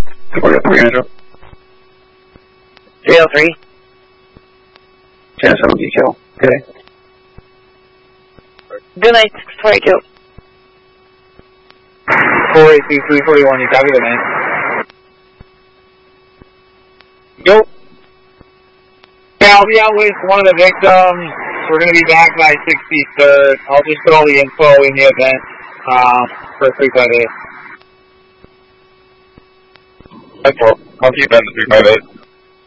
303. 303. 10-7 detail. Okay. Good night, 642. 482-341, you copy the man. Yo. Yeah, I'll be out with one of the victims. We're going to be back by 63rd. I'll just put all the info in the event for 358. I'll keep that to 358.